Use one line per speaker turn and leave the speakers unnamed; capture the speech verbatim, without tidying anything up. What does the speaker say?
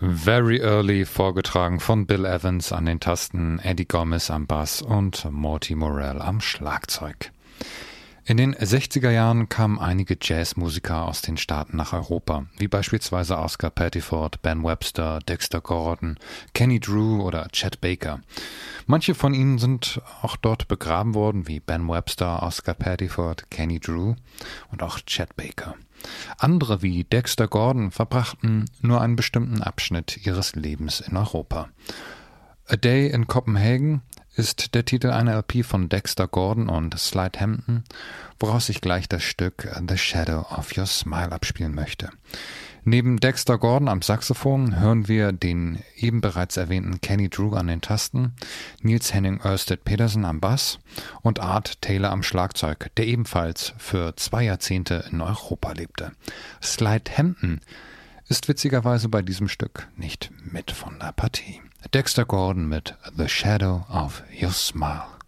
Very Early, vorgetragen von Bill Evans an den Tasten, Eddie Gomez am Bass und Morty Morell am Schlagzeug. In den sechziger Jahren kamen einige Jazzmusiker aus den Staaten nach Europa, wie beispielsweise Oscar Pettiford, Ben Webster, Dexter Gordon, Kenny Drew oder Chet Baker. Manche von ihnen sind auch dort begraben worden, wie Ben Webster, Oscar Pettiford, Kenny Drew und auch Chet Baker. Andere wie Dexter Gordon verbrachten nur einen bestimmten Abschnitt ihres Lebens in Europa. A Day in Copenhagen ist der Titel einer L P von Dexter Gordon und Slide Hampton, woraus ich gleich das Stück The Shadow of Your Smile abspielen möchte. Neben Dexter Gordon am Saxophon hören wir den eben bereits erwähnten Kenny Drew an den Tasten, Niels Henning Ørsted Pedersen am Bass und Art Taylor am Schlagzeug, der ebenfalls für zwei Jahrzehnte in Europa lebte. Slide Hampton ist witzigerweise bei diesem Stück nicht mit von der Partie. Dexter Gordon mit The Shadow of Your Smile.